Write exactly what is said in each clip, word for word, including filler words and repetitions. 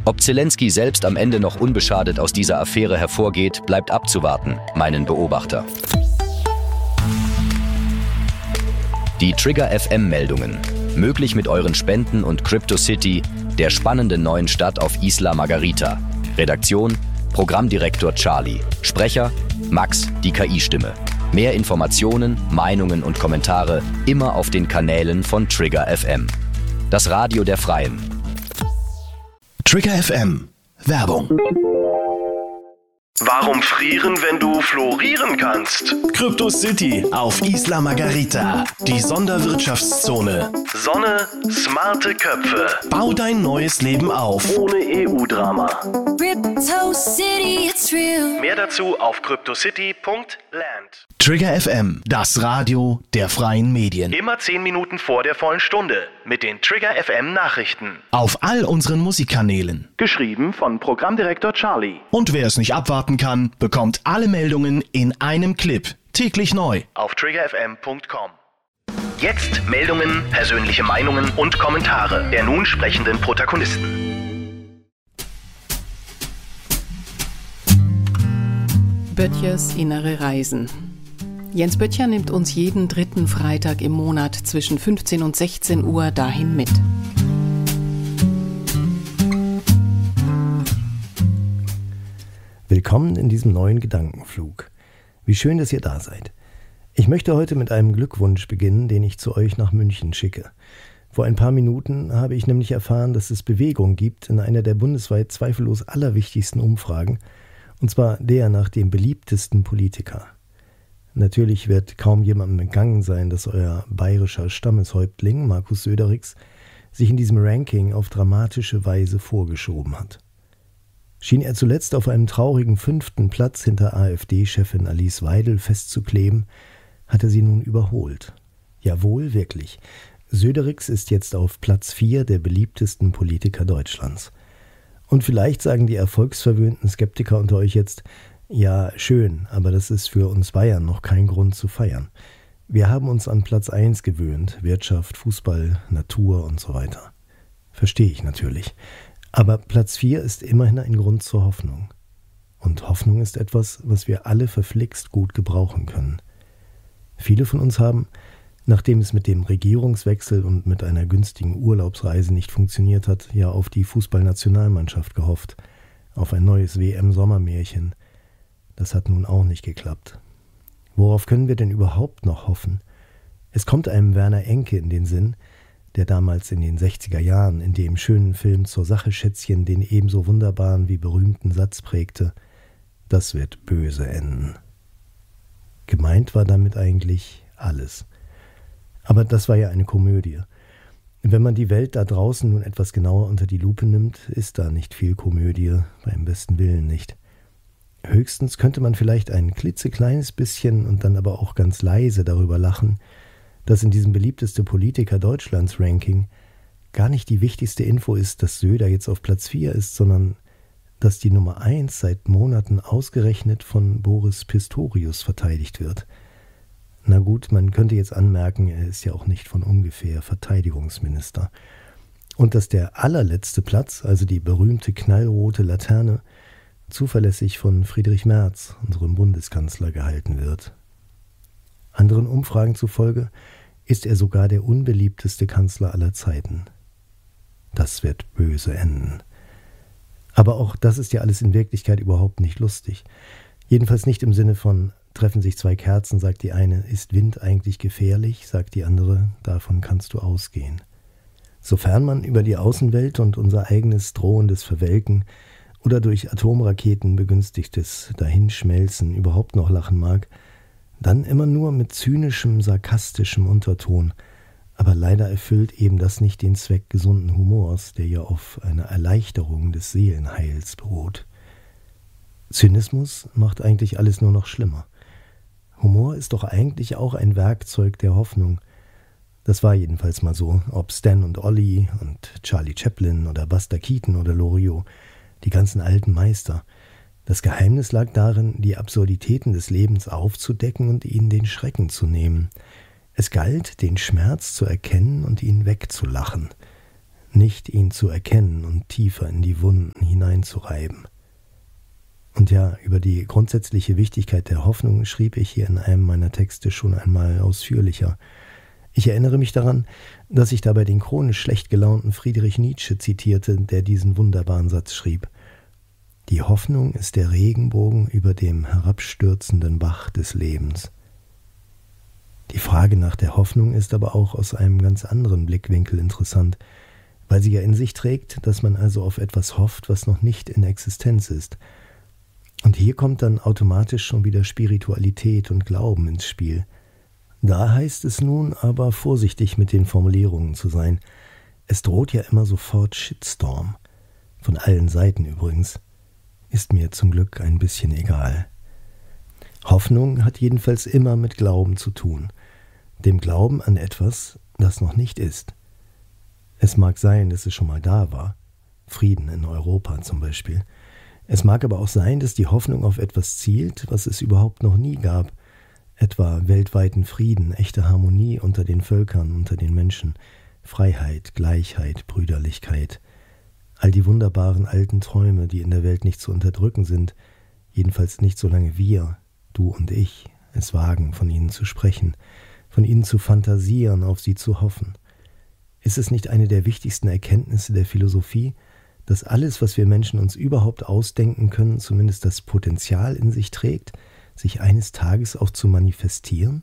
Ob Zelensky selbst am Ende noch unbeschadet aus dieser Affäre hervorgeht, bleibt abzuwarten, meinen Beobachter. Die Trigger F M-Meldungen. Möglich mit euren Spenden und CryptoCity, der spannenden neuen Stadt auf Isla Margarita. Redaktion: Programmdirektor Charlie. Sprecher: Max, die K I-Stimme. Mehr Informationen, Meinungen und Kommentare immer auf den Kanälen von Trigger F M. Das Radio der Freien. Trigger F M. Werbung. Warum frieren, wenn du florieren kannst? CryptoCity auf Isla Margarita, die Sonderwirtschaftszone. Sonne, smarte Köpfe. Bau dein neues Leben auf. Ohne E U-Drama. CryptoCity, it's real. Mehr dazu auf cryptocity punkt land. Trigger F M, das Radio der freien Medien. Immer zehn Minuten vor der vollen Stunde mit den Trigger F M Nachrichten. Auf all unseren Musikkanälen. Geschrieben von Programmdirektor Charlie. Und wer es nicht abwarten kann, bekommt alle Meldungen in einem Clip. Täglich neu. Auf trigger f m punkt com. Jetzt Meldungen, persönliche Meinungen und Kommentare der nun sprechenden Protagonisten. Böttchers innere Reisen. Jens Böttcher nimmt uns jeden dritten Freitag im Monat zwischen fünfzehn und sechzehn Uhr dahin mit. Willkommen in diesem neuen Gedankenflug. Wie schön, dass ihr da seid. Ich möchte heute mit einem Glückwunsch beginnen, den ich zu euch nach München schicke. Vor ein paar Minuten habe ich nämlich erfahren, dass es Bewegung gibt in einer der bundesweit zweifellos allerwichtigsten Umfragen, und zwar der nach dem beliebtesten Politiker. Natürlich wird kaum jemandem entgangen sein, dass euer bayerischer Stammeshäuptling Markus Söderix sich in diesem Ranking auf dramatische Weise vorgeschoben hat. Schien er zuletzt auf einem traurigen fünften Platz hinter AfD-Chefin Alice Weidel festzukleben, hat er sie nun überholt. Jawohl, wirklich. Söderix ist jetzt auf Platz vier der beliebtesten Politiker Deutschlands. Und vielleicht sagen die erfolgsverwöhnten Skeptiker unter euch jetzt: Ja, schön, aber das ist für uns Bayern noch kein Grund zu feiern. Wir haben uns an Platz eins gewöhnt, Wirtschaft, Fußball, Natur und so weiter. Verstehe ich natürlich. Aber Platz vier ist immerhin ein Grund zur Hoffnung. Und Hoffnung ist etwas, was wir alle verflixt gut gebrauchen können. Viele von uns haben, nachdem es mit dem Regierungswechsel und mit einer günstigen Urlaubsreise nicht funktioniert hat, ja auf die Fußballnationalmannschaft gehofft, auf ein neues W M-Sommermärchen. Das hat nun auch nicht geklappt. Worauf können wir denn überhaupt noch hoffen? Es kommt einem Werner Enke in den Sinn, der damals in den sechziger Jahren in dem schönen Film Zur Sache Schätzchen den ebenso wunderbaren wie berühmten Satz prägte: Das wird böse enden. Gemeint war damit eigentlich alles. Aber das war ja eine Komödie. Wenn man die Welt da draußen nun etwas genauer unter die Lupe nimmt, ist da nicht viel Komödie, beim besten Willen nicht. Höchstens könnte man vielleicht ein klitzekleines bisschen und dann aber auch ganz leise darüber lachen, dass in diesem beliebteste Politiker Deutschlands Ranking gar nicht die wichtigste Info ist, dass Söder jetzt auf Platz vier ist, sondern dass die Nummer eins seit Monaten ausgerechnet von Boris Pistorius verteidigt wird. Na gut, man könnte jetzt anmerken, er ist ja auch nicht von ungefähr Verteidigungsminister. Und dass der allerletzte Platz, also die berühmte knallrote Laterne, zuverlässig von Friedrich Merz, unserem Bundeskanzler, gehalten wird. Anderen Umfragen zufolge ist er sogar der unbeliebteste Kanzler aller Zeiten. Das wird böse enden. Aber auch das ist ja alles in Wirklichkeit überhaupt nicht lustig. Jedenfalls nicht im Sinne von: Treffen sich zwei Kerzen, sagt die eine, ist Wind eigentlich gefährlich, sagt die andere, davon kannst du ausgehen. Sofern man über die Außenwelt und unser eigenes drohendes Verwelken oder durch Atomraketen begünstigtes Dahinschmelzen überhaupt noch lachen mag, dann immer nur mit zynischem, sarkastischem Unterton. Aber leider erfüllt eben das nicht den Zweck gesunden Humors, der ja auf einer Erleichterung des Seelenheils beruht. Zynismus macht eigentlich alles nur noch schlimmer. Humor ist doch eigentlich auch ein Werkzeug der Hoffnung. Das war jedenfalls mal so, ob Stan und Ollie und Charlie Chaplin oder Buster Keaton oder Loriot, die ganzen alten Meister. Das Geheimnis lag darin, die Absurditäten des Lebens aufzudecken und ihnen den Schrecken zu nehmen. Es galt, den Schmerz zu erkennen und ihn wegzulachen. nicht ihn zu erkennen und tiefer in die Wunden hineinzureiben. Und ja, über die grundsätzliche Wichtigkeit der Hoffnung schrieb ich hier in einem meiner Texte schon einmal ausführlicher. Ich erinnere mich daran, dass ich dabei den chronisch schlecht gelaunten Friedrich Nietzsche zitierte, der diesen wunderbaren Satz schrieb: Die Hoffnung ist der Regenbogen über dem herabstürzenden Bach des Lebens. Die Frage nach der Hoffnung ist aber auch aus einem ganz anderen Blickwinkel interessant, weil sie ja in sich trägt, dass man also auf etwas hofft, was noch nicht in Existenz ist. Und hier kommt dann automatisch schon wieder Spiritualität und Glauben ins Spiel. Da heißt es nun aber vorsichtig mit den Formulierungen zu sein. Es droht ja immer sofort Shitstorm. Von allen Seiten übrigens. Ist mir zum Glück ein bisschen egal. Hoffnung hat jedenfalls immer mit Glauben zu tun. Dem Glauben an etwas, das noch nicht ist. Es mag sein, dass es schon mal da war. Frieden in Europa zum Beispiel. Es mag aber auch sein, dass die Hoffnung auf etwas zielt, was es überhaupt noch nie gab. Etwa weltweiten Frieden, echte Harmonie unter den Völkern, unter den Menschen, Freiheit, Gleichheit, Brüderlichkeit. All die wunderbaren alten Träume, die in der Welt nicht zu unterdrücken sind, jedenfalls nicht solange wir, du und ich, es wagen, von ihnen zu sprechen, von ihnen zu fantasieren, auf sie zu hoffen. Ist es nicht eine der wichtigsten Erkenntnisse der Philosophie, dass alles, was wir Menschen uns überhaupt ausdenken können, zumindest das Potenzial in sich trägt, sich eines Tages auch zu manifestieren?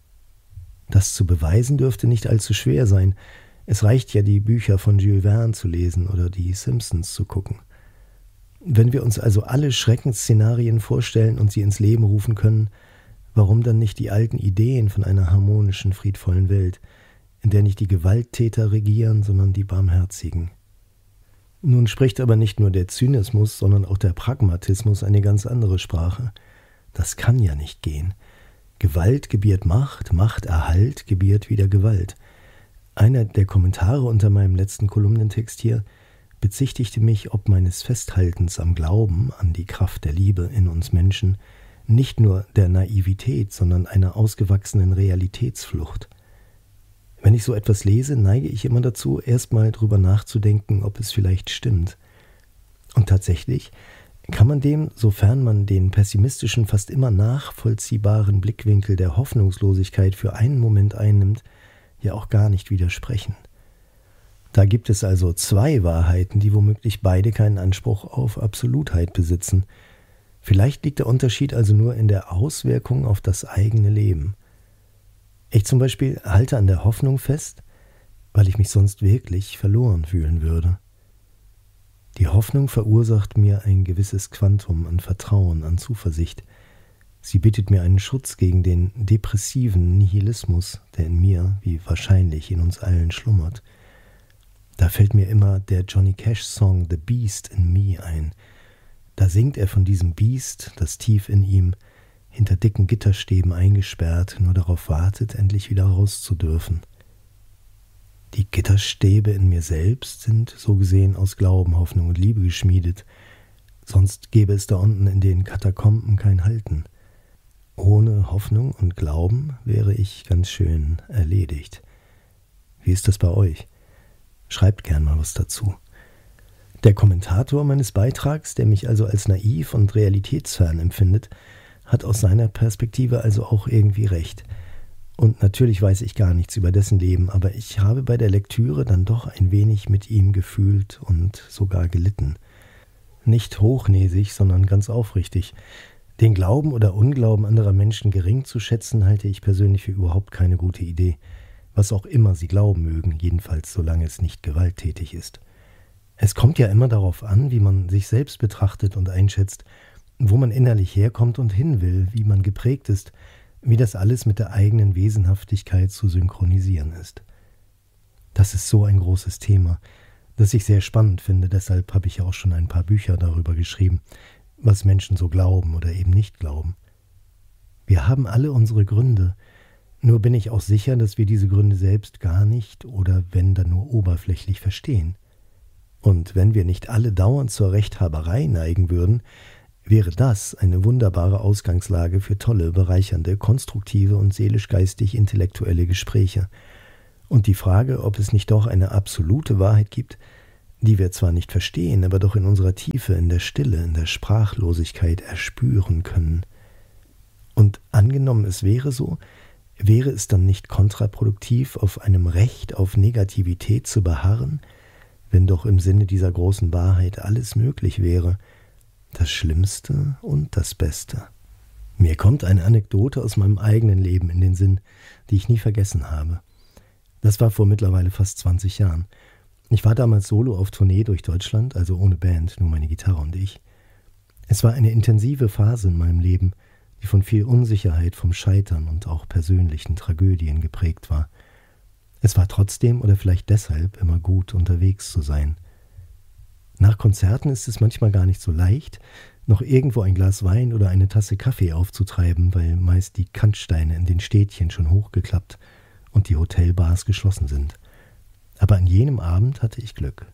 Das zu beweisen dürfte nicht allzu schwer sein. Es reicht ja, die Bücher von Jules Verne zu lesen oder die Simpsons zu gucken. Wenn wir uns also alle Schreckensszenarien vorstellen und sie ins Leben rufen können, warum dann nicht die alten Ideen von einer harmonischen, friedvollen Welt, in der nicht die Gewalttäter regieren, sondern die Barmherzigen? Nun spricht aber nicht nur der Zynismus, sondern auch der Pragmatismus eine ganz andere Sprache. Das kann ja nicht gehen. Gewalt gebiert Macht, Macht Erhalt gebiert wieder Gewalt. Einer der Kommentare unter meinem letzten Kolumnentext hier bezichtigte mich ob meines Festhaltens am Glauben, an die Kraft der Liebe in uns Menschen, nicht nur der Naivität, sondern einer ausgewachsenen Realitätsflucht. Wenn ich so etwas lese, neige ich immer dazu, erstmal drüber nachzudenken, ob es vielleicht stimmt. Und tatsächlich kann man dem, sofern man den pessimistischen, fast immer nachvollziehbaren Blickwinkel der Hoffnungslosigkeit für einen Moment einnimmt, ja auch gar nicht widersprechen. Da gibt es also zwei Wahrheiten, die womöglich beide keinen Anspruch auf Absolutheit besitzen. Vielleicht liegt der Unterschied also nur in der Auswirkung auf das eigene Leben. Ich zum Beispiel halte an der Hoffnung fest, weil ich mich sonst wirklich verloren fühlen würde. Die Hoffnung verursacht mir ein gewisses Quantum an Vertrauen, an Zuversicht. Sie bietet mir einen Schutz gegen den depressiven Nihilismus, der in mir, wie wahrscheinlich in uns allen, schlummert. Da fällt mir immer der Johnny Cash-Song The Beast in Me ein. Da singt er von diesem Biest, das tief in ihm, hinter dicken Gitterstäben eingesperrt, nur darauf wartet, endlich wieder raus zu dürfen. Die Gitterstäbe in mir selbst sind so gesehen aus Glauben, Hoffnung und Liebe geschmiedet, sonst gäbe es da unten in den Katakomben kein Halten. Ohne Hoffnung und Glauben wäre ich ganz schön erledigt. Wie ist das bei euch? Schreibt gern mal was dazu. Der Kommentator meines Beitrags, der mich also als naiv und realitätsfern empfindet, hat aus seiner Perspektive also auch irgendwie recht. Und natürlich weiß ich gar nichts über dessen Leben, aber ich habe bei der Lektüre dann doch ein wenig mit ihm gefühlt und sogar gelitten. Nicht hochnäsig, sondern ganz aufrichtig. Den Glauben oder Unglauben anderer Menschen gering zu schätzen, halte ich persönlich für überhaupt keine gute Idee. Was auch immer sie glauben mögen, jedenfalls solange es nicht gewalttätig ist. Es kommt ja immer darauf an, wie man sich selbst betrachtet und einschätzt, wo man innerlich herkommt und hin will, wie man geprägt ist, wie das alles mit der eigenen Wesenhaftigkeit zu synchronisieren ist. Das ist so ein großes Thema, das ich sehr spannend finde, deshalb habe ich ja auch schon ein paar Bücher darüber geschrieben, was Menschen so glauben oder eben nicht glauben. Wir haben alle unsere Gründe, nur bin ich auch sicher, dass wir diese Gründe selbst gar nicht oder wenn dann nur oberflächlich verstehen. Und wenn wir nicht alle dauernd zur Rechthaberei neigen würden, wäre das eine wunderbare Ausgangslage für tolle, bereichernde, konstruktive und seelisch-geistig-intellektuelle Gespräche. Und die Frage, ob es nicht doch eine absolute Wahrheit gibt, die wir zwar nicht verstehen, aber doch in unserer Tiefe, in der Stille, in der Sprachlosigkeit erspüren können. Und angenommen, es wäre so, wäre es dann nicht kontraproduktiv, auf einem Recht auf Negativität zu beharren, wenn doch im Sinne dieser großen Wahrheit alles möglich wäre, das Schlimmste und das Beste? Mir kommt eine Anekdote aus meinem eigenen Leben in den Sinn, die ich nie vergessen habe. Das war vor mittlerweile fast zwanzig Jahren. Ich war damals solo auf Tournee durch Deutschland, also ohne Band, nur meine Gitarre und ich. Es war eine intensive Phase in meinem Leben, die von viel Unsicherheit, vom Scheitern und auch persönlichen Tragödien geprägt war. Es war trotzdem oder vielleicht deshalb immer gut, unterwegs zu sein. Nach Konzerten ist es manchmal gar nicht so leicht, noch irgendwo ein Glas Wein oder eine Tasse Kaffee aufzutreiben, weil meist die Kantsteine in den Städtchen schon hochgeklappt und die Hotelbars geschlossen sind. Aber an jenem Abend hatte ich Glück.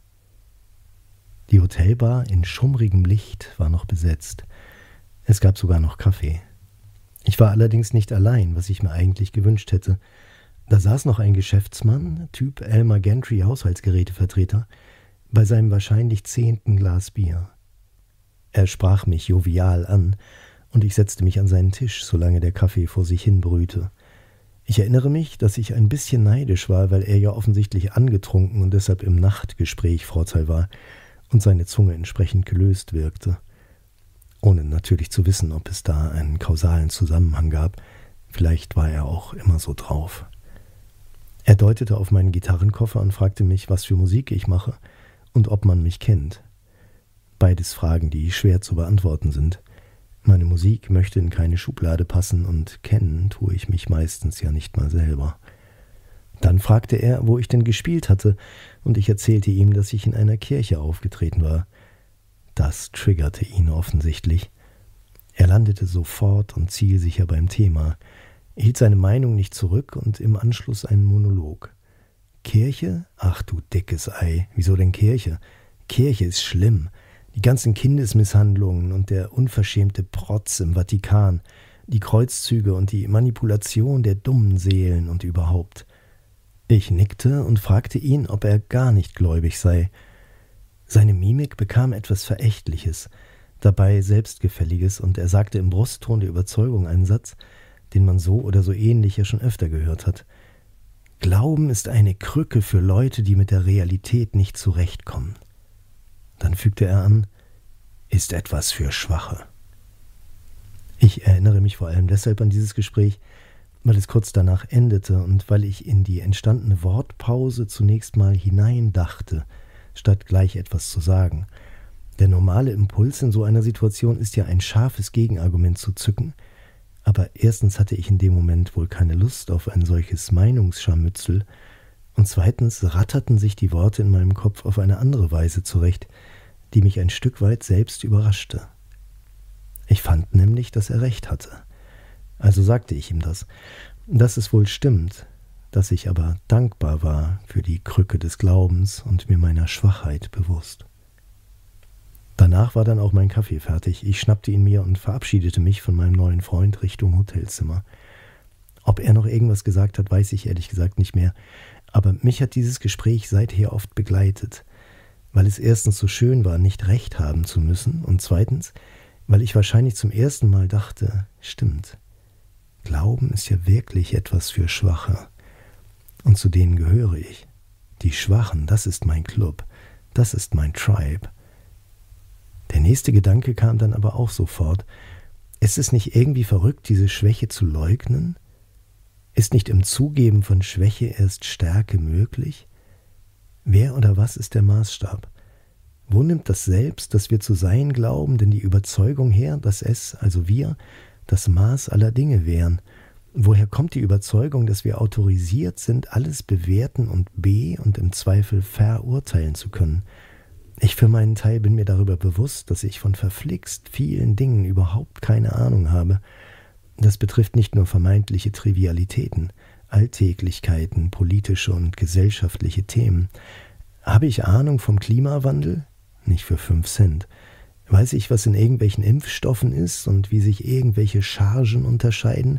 Die Hotelbar in schummrigem Licht war noch besetzt. Es gab sogar noch Kaffee. Ich war allerdings nicht allein, was ich mir eigentlich gewünscht hätte. Da saß noch ein Geschäftsmann, Typ Elmer Gantry, Haushaltsgerätevertreter, bei seinem wahrscheinlich zehnten Glas Bier. Er sprach mich jovial an, und ich setzte mich an seinen Tisch, solange der Kaffee vor sich hin brühte. Ich erinnere mich, dass ich ein bisschen neidisch war, weil er ja offensichtlich angetrunken und deshalb im Nachtgespräch Vorteil war und seine Zunge entsprechend gelöst wirkte. Ohne natürlich zu wissen, ob es da einen kausalen Zusammenhang gab. Vielleicht war er auch immer so drauf. Er deutete auf meinen Gitarrenkoffer und fragte mich, was für Musik ich mache und ob man mich kennt. Beides Fragen, die schwer zu beantworten sind. Meine Musik möchte in keine Schublade passen und kennen tue ich mich meistens ja nicht mal selber. Dann fragte er, wo ich denn gespielt hatte, und ich erzählte ihm, dass ich in einer Kirche aufgetreten war. Das triggerte ihn offensichtlich. Er landete sofort und zielsicher beim Thema, hielt seine Meinung nicht zurück und im Anschluss einen Monolog. Kirche? Ach du dickes Ei, wieso denn Kirche? Kirche ist schlimm. Die ganzen Kindesmisshandlungen und der unverschämte Protz im Vatikan, die Kreuzzüge und die Manipulation der dummen Seelen und überhaupt. Ich nickte und fragte ihn, ob er gar nicht gläubig sei. Seine Mimik bekam etwas Verächtliches, dabei Selbstgefälliges, und er sagte im Brustton der Überzeugung einen Satz, den man so oder so ähnlich ja schon öfter gehört hat. Glauben ist eine Krücke für Leute, die mit der Realität nicht zurechtkommen. Dann fügte er an, ist etwas für Schwache. Ich erinnere mich vor allem deshalb an dieses Gespräch, weil es kurz danach endete und weil ich in die entstandene Wortpause zunächst mal hineindachte, statt gleich etwas zu sagen. Der normale Impuls in so einer Situation ist ja ein scharfes Gegenargument zu zücken, aber erstens hatte ich in dem Moment wohl keine Lust auf ein solches Meinungsscharmützel, und zweitens ratterten sich die Worte in meinem Kopf auf eine andere Weise zurecht, die mich ein Stück weit selbst überraschte. Ich fand nämlich, dass er recht hatte. Also sagte ich ihm das, dass es wohl stimmt, dass ich aber dankbar war für die Krücke des Glaubens und mir meiner Schwachheit bewusst. Danach war dann auch mein Kaffee fertig. Ich schnappte ihn mir und verabschiedete mich von meinem neuen Freund Richtung Hotelzimmer. Ob er noch irgendwas gesagt hat, weiß ich ehrlich gesagt nicht mehr. Aber mich hat dieses Gespräch seither oft begleitet, weil es erstens so schön war, nicht recht haben zu müssen, und zweitens, weil ich wahrscheinlich zum ersten Mal dachte, stimmt, Glauben ist ja wirklich etwas für Schwache. Und zu denen gehöre ich. Die Schwachen, das ist mein Club, das ist mein Tribe. Der nächste Gedanke kam dann aber auch sofort. Ist es nicht irgendwie verrückt, diese Schwäche zu leugnen? Ist nicht im Zugeben von Schwäche erst Stärke möglich? Wer oder was ist der Maßstab? Wo nimmt das Selbst, das wir zu sein glauben, denn die Überzeugung her, dass es, also wir, das Maß aller Dinge wären? Woher kommt die Überzeugung, dass wir autorisiert sind, alles bewerten und be- und im Zweifel verurteilen zu können? Ich für meinen Teil bin mir darüber bewusst, dass ich von verflixt vielen Dingen überhaupt keine Ahnung habe. Das betrifft nicht nur vermeintliche Trivialitäten, Alltäglichkeiten, politische und gesellschaftliche Themen. Habe ich Ahnung vom Klimawandel? Nicht für fünf Cent. Weiß ich, was in irgendwelchen Impfstoffen ist und wie sich irgendwelche Chargen unterscheiden?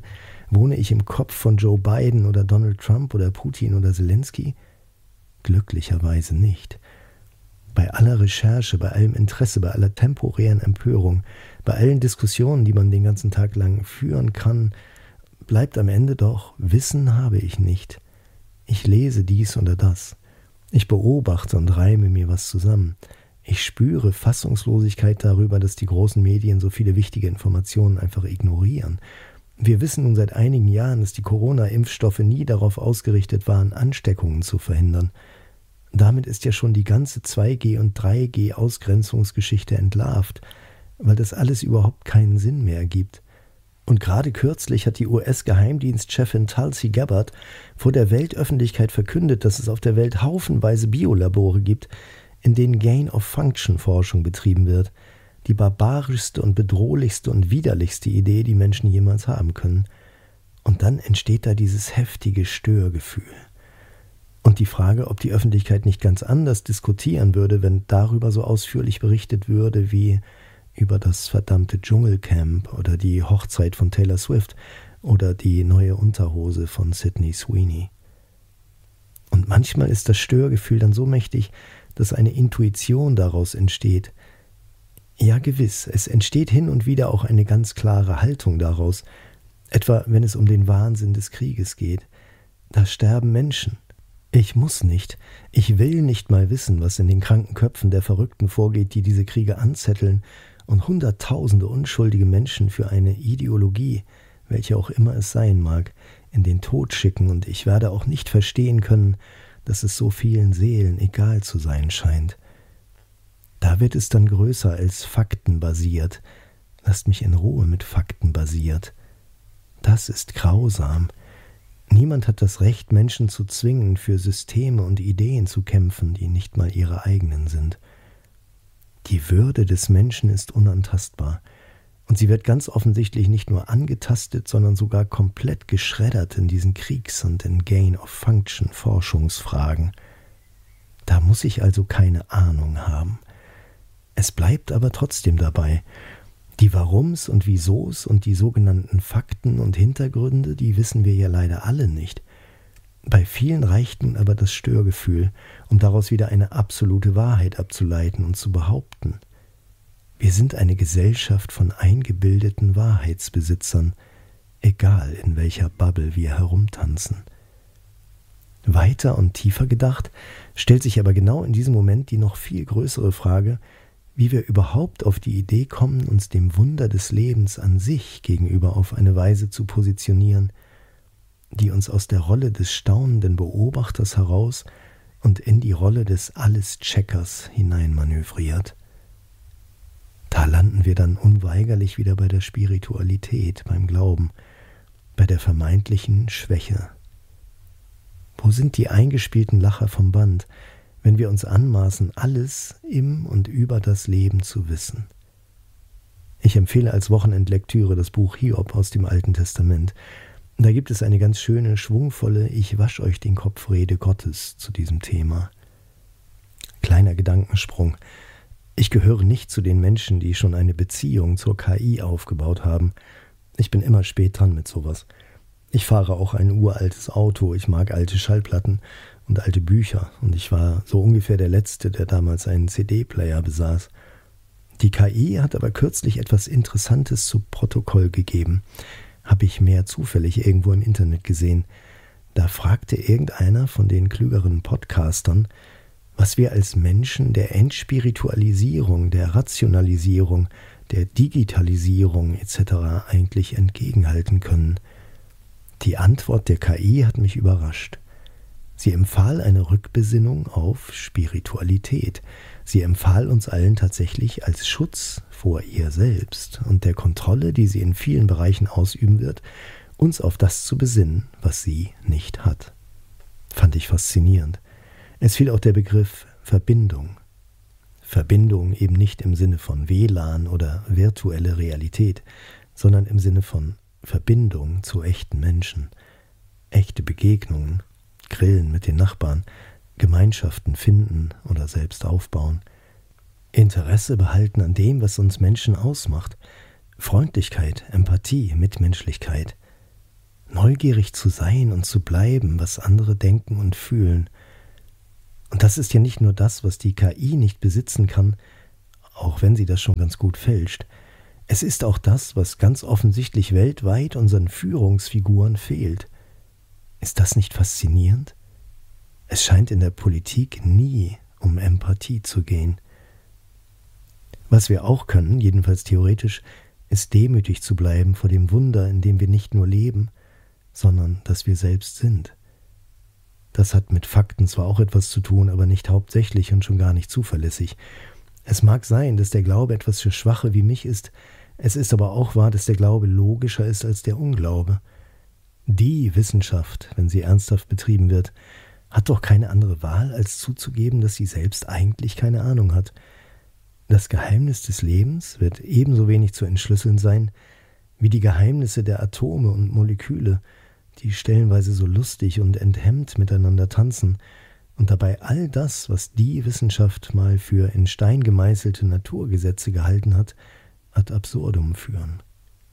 Wohne ich im Kopf von Joe Biden oder Donald Trump oder Putin oder Zelensky? Glücklicherweise nicht. Bei aller Recherche, bei allem Interesse, bei aller temporären Empörung, bei allen Diskussionen, die man den ganzen Tag lang führen kann, bleibt am Ende doch, Wissen habe ich nicht. Ich lese dies oder das. Ich beobachte und reime mir was zusammen. Ich spüre Fassungslosigkeit darüber, dass die großen Medien so viele wichtige Informationen einfach ignorieren. Wir wissen nun seit einigen Jahren, dass die Corona-Impfstoffe nie darauf ausgerichtet waren, Ansteckungen zu verhindern. Damit ist ja schon die ganze zwei G- und drei G-Ausgrenzungsgeschichte entlarvt, weil das alles überhaupt keinen Sinn mehr ergibt. Und gerade kürzlich hat die U S-Geheimdienstchefin Tulsi Gabbard vor der Weltöffentlichkeit verkündet, dass es auf der Welt haufenweise Biolabore gibt, in denen Gain-of-Function-Forschung betrieben wird. Die barbarischste und bedrohlichste und widerlichste Idee, die Menschen jemals haben können. Und dann entsteht da dieses heftige Störgefühl. Und die Frage, ob die Öffentlichkeit nicht ganz anders diskutieren würde, wenn darüber so ausführlich berichtet würde wie über das verdammte Dschungelcamp oder die Hochzeit von Taylor Swift oder die neue Unterhose von Sydney Sweeney. Und manchmal ist das Störgefühl dann so mächtig, dass eine Intuition daraus entsteht. Ja, gewiss, es entsteht hin und wieder auch eine ganz klare Haltung daraus, etwa wenn es um den Wahnsinn des Krieges geht. Da sterben Menschen. Ich muss nicht, ich will nicht mal wissen, was in den kranken Köpfen der Verrückten vorgeht, die diese Kriege anzetteln und hunderttausende unschuldige Menschen für eine Ideologie, welche auch immer es sein mag, in den Tod schicken, und ich werde auch nicht verstehen können, dass es so vielen Seelen egal zu sein scheint. Da wird es dann größer als faktenbasiert. Lasst mich in Ruhe mit faktenbasiert. Das ist grausam. Niemand hat das Recht, Menschen zu zwingen, für Systeme und Ideen zu kämpfen, die nicht mal ihre eigenen sind. Die Würde des Menschen ist unantastbar, und sie wird ganz offensichtlich nicht nur angetastet, sondern sogar komplett geschreddert in diesen Kriegs- und in Gain-of-Function-Forschungsfragen. Da muss ich also keine Ahnung haben. Es bleibt aber trotzdem dabei. Die Warums und Wiesos und die sogenannten Fakten und Hintergründe, die wissen wir ja leider alle nicht. Bei vielen reicht nun aber das Störgefühl, um daraus wieder eine absolute Wahrheit abzuleiten und zu behaupten. Wir sind eine Gesellschaft von eingebildeten Wahrheitsbesitzern, egal in welcher Bubble wir herumtanzen. Weiter und tiefer gedacht stellt sich aber genau in diesem Moment die noch viel größere Frage, wie wir überhaupt auf die Idee kommen, uns dem Wunder des Lebens an sich gegenüber auf eine Weise zu positionieren, die uns aus der Rolle des staunenden Beobachters heraus und in die Rolle des Alles-Checkers hineinmanövriert. Da landen wir dann unweigerlich wieder bei der Spiritualität, beim Glauben, bei der vermeintlichen Schwäche. Wo sind die eingespielten Lacher vom Band, wenn wir uns anmaßen, alles im und über das Leben zu wissen? Ich empfehle als Wochenendlektüre das Buch Hiob aus dem Alten Testament. Da gibt es eine ganz schöne, schwungvolle Ich wasch euch den Kopf Rede Gottes zu diesem Thema. Kleiner Gedankensprung. Ich gehöre nicht zu den Menschen, die schon eine Beziehung zur K I aufgebaut haben. Ich bin immer spät dran mit sowas. Ich fahre auch ein uraltes Auto, ich mag alte Schallplatten und alte Bücher, und ich war so ungefähr der Letzte, der damals einen C D-Player besaß. Die K I hat aber kürzlich etwas Interessantes zu Protokoll gegeben. Habe ich mehr zufällig irgendwo im Internet gesehen. Da fragte irgendeiner von den klügeren Podcastern, was wir als Menschen der Entspiritualisierung, der Rationalisierung, der Digitalisierung et cetera eigentlich entgegenhalten können. Die Antwort der K I hat mich überrascht. Sie empfahl eine Rückbesinnung auf Spiritualität. Sie empfahl uns allen tatsächlich als Schutz vor ihr selbst und der Kontrolle, die sie in vielen Bereichen ausüben wird, uns auf das zu besinnen, was sie nicht hat. Fand ich faszinierend. Es fiel auch der Begriff Verbindung. Verbindung eben nicht im Sinne von W L A N oder virtuelle Realität, sondern im Sinne von Verbindung zu echten Menschen, echte Begegnungen, Grillen mit den Nachbarn, Gemeinschaften finden oder selbst aufbauen, Interesse behalten an dem, was uns Menschen ausmacht, Freundlichkeit, Empathie, Mitmenschlichkeit. neugierig zu sein und zu bleiben, was andere denken und fühlen. Und das ist ja nicht nur das, was die K I nicht besitzen kann, auch wenn sie das schon ganz gut fälscht. Es ist auch das, was ganz offensichtlich weltweit unseren Führungsfiguren fehlt. Ist das nicht faszinierend? Es scheint in der Politik nie um Empathie zu gehen. Was wir auch können, jedenfalls theoretisch, ist demütig zu bleiben vor dem Wunder, in dem wir nicht nur leben, sondern dass wir selbst sind. Das hat mit Fakten zwar auch etwas zu tun, aber nicht hauptsächlich und schon gar nicht zuverlässig. Es mag sein, dass der Glaube etwas für Schwache wie mich ist, es ist aber auch wahr, dass der Glaube logischer ist als der Unglaube. Die Wissenschaft, wenn sie ernsthaft betrieben wird, hat doch keine andere Wahl, als zuzugeben, dass sie selbst eigentlich keine Ahnung hat. Das Geheimnis des Lebens wird ebenso wenig zu entschlüsseln sein, wie die Geheimnisse der Atome und Moleküle, die stellenweise so lustig und enthemmt miteinander tanzen und dabei all das, was die Wissenschaft mal für in Stein gemeißelte Naturgesetze gehalten hat, ad absurdum führen.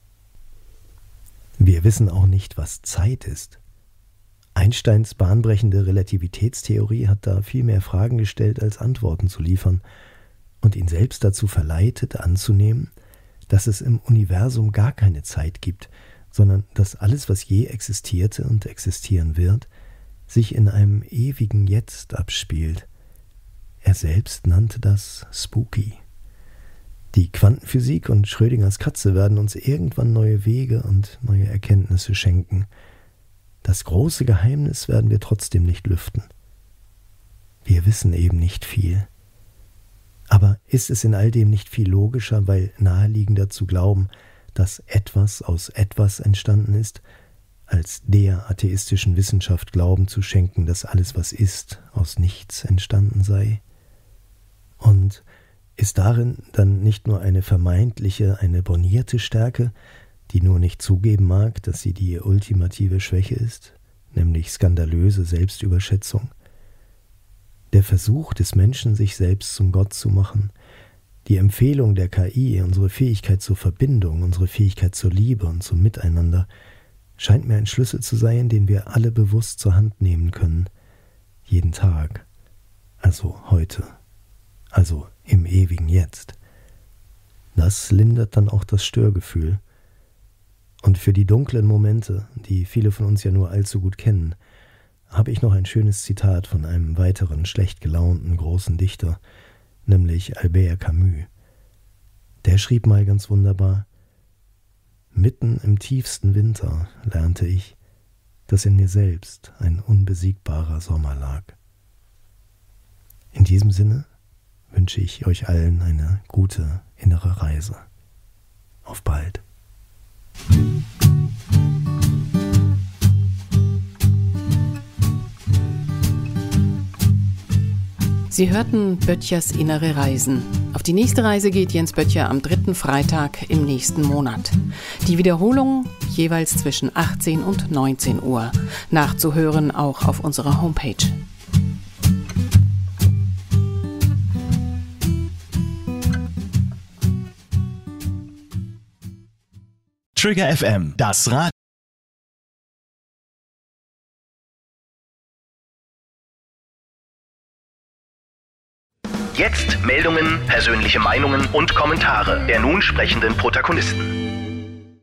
Wir wissen auch nicht, was Zeit ist. Einsteins bahnbrechende Relativitätstheorie hat da viel mehr Fragen gestellt, als Antworten zu liefern und ihn selbst dazu verleitet, anzunehmen, dass es im Universum gar keine Zeit gibt, sondern dass alles, was je existierte und existieren wird, sich in einem ewigen Jetzt abspielt. Er selbst nannte das Spooky. Die Quantenphysik und Schrödingers Katze werden uns irgendwann neue Wege und neue Erkenntnisse schenken. Das große Geheimnis werden wir trotzdem nicht lüften. Wir wissen eben nicht viel. Aber ist es in all dem nicht viel logischer, weil naheliegender zu glauben, dass etwas aus etwas entstanden ist, als der atheistischen Wissenschaft Glauben zu schenken, dass alles, was ist, aus nichts entstanden sei? Und ist darin dann nicht nur eine vermeintliche, eine bornierte Stärke, die nur nicht zugeben mag, dass sie die ultimative Schwäche ist, nämlich skandalöse Selbstüberschätzung? Der Versuch des Menschen, sich selbst zum Gott zu machen, die Empfehlung der K I, unsere Fähigkeit zur Verbindung, unsere Fähigkeit zur Liebe und zum Miteinander, scheint mir ein Schlüssel zu sein, den wir alle bewusst zur Hand nehmen können, jeden Tag, also heute, also im ewigen Jetzt. Das lindert dann auch das Störgefühl. Und für die dunklen Momente, die viele von uns ja nur allzu gut kennen, habe ich noch ein schönes Zitat von einem weiteren schlecht gelaunten großen Dichter, nämlich Albert Camus. Der schrieb mal ganz wunderbar: Mitten im tiefsten Winter lernte ich, dass in mir selbst ein unbesiegbarer Sommer lag. In diesem Sinne wünsche ich euch allen eine gute innere Reise. Auf bald. Sie hörten Böttchers innere Reisen. Auf die nächste Reise geht Jens Böttcher am dritten Freitag im nächsten Monat. Die Wiederholung jeweils zwischen achtzehn und neunzehn Uhr. Nachzuhören auch auf unserer Homepage. Trigger F M, das Rad. Jetzt Meldungen, persönliche Meinungen und Kommentare der nun sprechenden Protagonisten.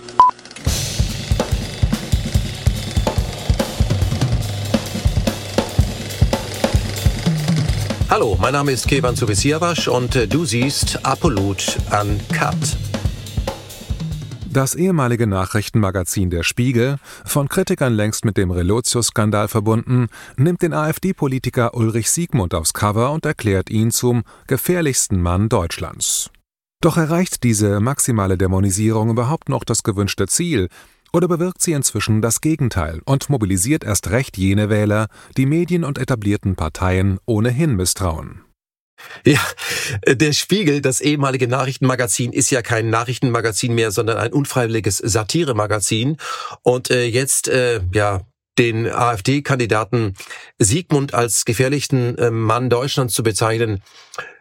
Hallo, mein Name ist Kevan Zuvisiavasch und äh, du siehst Apollut Uncut. Das ehemalige Nachrichtenmagazin Der Spiegel, von Kritikern längst mit dem Relotius-Skandal verbunden, nimmt den AfD-Politiker Ulrich Siegmund aufs Cover und erklärt ihn zum gefährlichsten Mann Deutschlands. Doch erreicht diese maximale Dämonisierung überhaupt noch das gewünschte Ziel? Oder bewirkt sie inzwischen das Gegenteil und mobilisiert erst recht jene Wähler, die Medien und etablierten Parteien ohnehin misstrauen? Ja, der Spiegel, das ehemalige Nachrichtenmagazin, ist ja kein Nachrichtenmagazin mehr, sondern ein unfreiwilliges Satiremagazin. Und äh, jetzt, äh, ja, den AfD-Kandidaten Siegmund als gefährlichsten äh, Mann Deutschlands zu bezeichnen,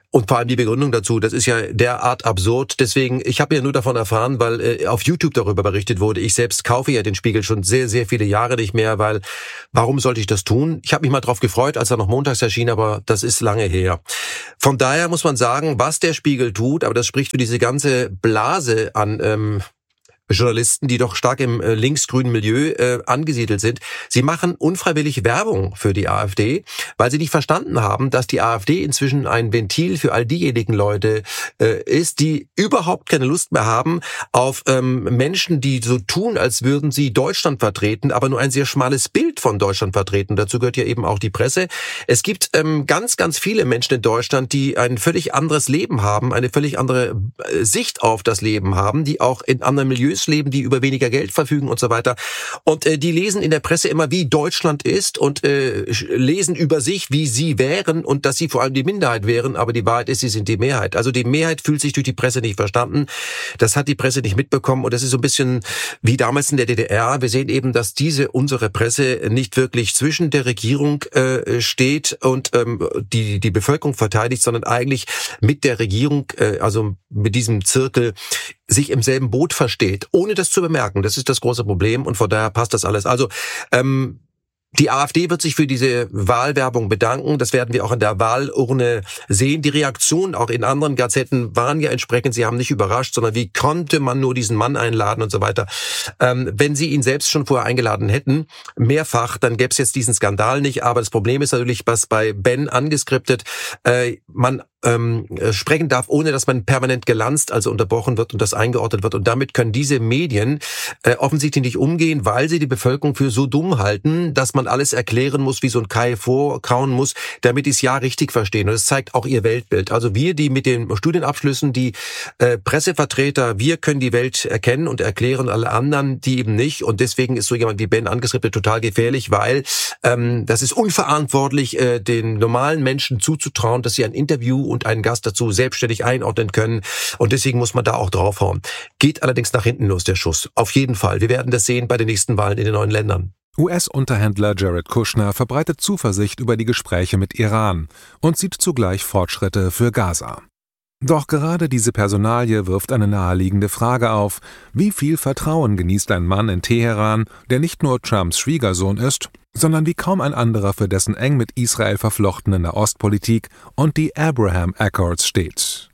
Und vor allem die Begründung dazu, das ist ja derart absurd. Deswegen, ich habe ja nur davon erfahren, weil äh, auf YouTube darüber berichtet wurde. Ich selbst kaufe ja den Spiegel schon sehr, sehr viele Jahre nicht mehr, weil warum sollte ich das tun? Ich habe mich mal drauf gefreut, als er noch montags erschien, aber das ist lange her. Von daher muss man sagen, was der Spiegel tut, aber das spricht für diese ganze Blase an ähm, Journalisten, die doch stark im äh, linksgrünen Milieu äh, angesiedelt sind. Sie machen unfreiwillig Werbung für die AfD, weil sie nicht verstanden haben, dass die AfD inzwischen ein Ventil für all diejenigen Leute äh, ist, die überhaupt keine Lust mehr haben auf ähm, Menschen, die so tun, als würden sie Deutschland vertreten, aber nur ein sehr schmales Bild von Deutschland vertreten. Dazu gehört ja eben auch die Presse. Es gibt ähm, ganz, ganz viele Menschen in Deutschland, die ein völlig anderes Leben haben, eine völlig andere äh, Sicht auf das Leben haben, die auch in anderen Milieus leben, die über weniger Geld verfügen und so weiter. Und äh, die lesen in der Presse immer, wie Deutschland ist und äh, lesen über sich, wie sie wären und dass sie vor allem die Minderheit wären, aber die Wahrheit ist, sie sind die Mehrheit. Also die Mehrheit fühlt sich durch die Presse nicht verstanden. Das hat die Presse nicht mitbekommen und das ist so ein bisschen wie damals in der D D R. Wir sehen eben, dass diese, unsere Presse nicht wirklich zwischen der Regierung äh, steht und ähm, die, die Bevölkerung verteidigt, sondern eigentlich mit der Regierung, äh, also mit diesem Zirkel, sich im selben Boot versteht, ohne das zu bemerken. Das ist das große Problem und von daher passt das alles. Also ähm, die AfD wird sich für diese Wahlwerbung bedanken. Das werden wir auch in der Wahlurne sehen. Die Reaktionen auch in anderen Gazetten waren ja entsprechend. Sie haben nicht überrascht, sondern wie konnte man nur diesen Mann einladen und so weiter. Ähm, wenn sie ihn selbst schon vorher eingeladen hätten, mehrfach, dann gäbe es jetzt diesen Skandal nicht. Aber das Problem ist natürlich, was bei Ben angeskriptet, äh, man ähm, sprechen darf, ohne dass man permanent gelanzt, also unterbrochen wird und das eingeordnet wird. Und damit können diese Medien äh, offensichtlich nicht umgehen, weil sie die Bevölkerung für so dumm halten, dass man alles erklären muss, wie so ein Kai vorkauen muss, damit die es ja richtig verstehen. Und das zeigt auch ihr Weltbild. Also wir, die mit den Studienabschlüssen, die äh, Pressevertreter, wir können die Welt erkennen und erklären, alle anderen, die eben nicht. Und deswegen ist so jemand wie Ben angeskriptet total gefährlich, weil ähm, das ist unverantwortlich, äh, den normalen Menschen zuzutrauen, dass sie ein Interview und einen Gast dazu selbstständig einordnen können. Und deswegen muss man da auch draufhauen. Geht allerdings nach hinten los, der Schuss. Auf jeden Fall. Wir werden das sehen bei den nächsten Wahlen in den neuen Ländern. U S-Unterhändler Jared Kushner verbreitet Zuversicht über die Gespräche mit Iran und sieht zugleich Fortschritte für Gaza. Doch gerade diese Personalie wirft eine naheliegende Frage auf: Wie viel Vertrauen genießt ein Mann in Teheran, der nicht nur Trumps Schwiegersohn ist, sondern wie kaum ein anderer für dessen eng mit Israel verflochtene Nahostpolitik und die Abraham Accords steht?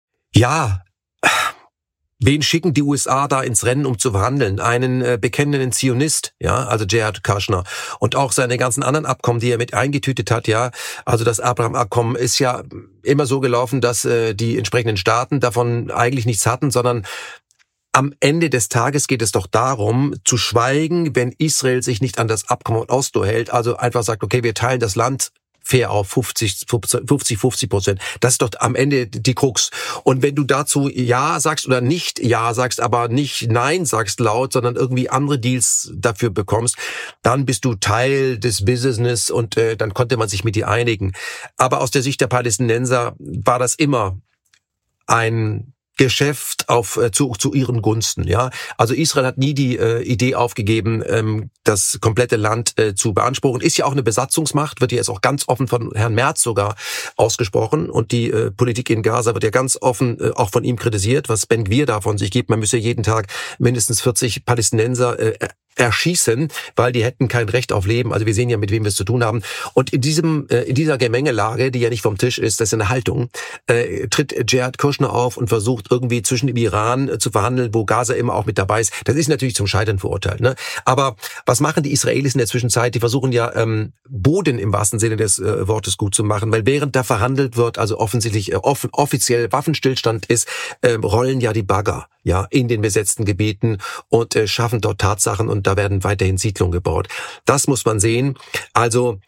Ja, wen schicken die U S A da ins Rennen, um zu verhandeln? Einen äh, bekennenden Zionist, ja, also Jared Kushner. Und auch seine ganzen anderen Abkommen, die er mit eingetütet hat, ja. Also das Abraham-Abkommen ist ja immer so gelaufen, dass äh, die entsprechenden Staaten davon eigentlich nichts hatten, sondern am Ende des Tages geht es doch darum, zu schweigen, wenn Israel sich nicht an das Abkommen von Oslo hält. Also einfach sagt, okay, wir teilen das Land fair auf fünfzig, fünfzig Prozent. Das ist doch am Ende die Krux. Und wenn du dazu Ja sagst oder nicht Ja sagst, aber nicht Nein sagst laut, sondern irgendwie andere Deals dafür bekommst, dann bist du Teil des Business und äh, dann konnte man sich mit dir einigen. Aber aus der Sicht der Palästinenser war das immer ein Geschäft auf äh, zu zu ihren Gunsten, ja. Also Israel hat nie die äh, Idee aufgegeben, ähm, das komplette Land äh, zu beanspruchen. Ist ja auch eine Besatzungsmacht, wird ja jetzt auch ganz offen von Herrn Merz sogar ausgesprochen. Und die äh, Politik in Gaza wird ja ganz offen äh, auch von ihm kritisiert, was Ben Gvir da von sich gibt. Man müsse jeden Tag mindestens vierzig Palästinenser äh, erschießen, weil die hätten kein Recht auf Leben. Also wir sehen ja, mit wem wir es zu tun haben. Und in diesem, äh, in dieser Gemengelage, die ja nicht vom Tisch ist, das ist eine Haltung, äh, tritt Jared Kushner auf und versucht irgendwie zwischen dem Iran äh, zu verhandeln, wo Gaza immer auch mit dabei ist. Das ist natürlich zum Scheitern verurteilt, ne? Aber was machen die Israelis in der Zwischenzeit? Die versuchen ja ähm, Boden im wahrsten Sinne des äh, Wortes gut zu machen, weil während da verhandelt wird, also offensichtlich äh, offen, offiziell Waffenstillstand ist, äh, rollen ja die Bagger ja in den besetzten Gebieten und äh, schaffen dort Tatsachen und da werden weiterhin Siedlungen gebaut. Das muss man sehen. Also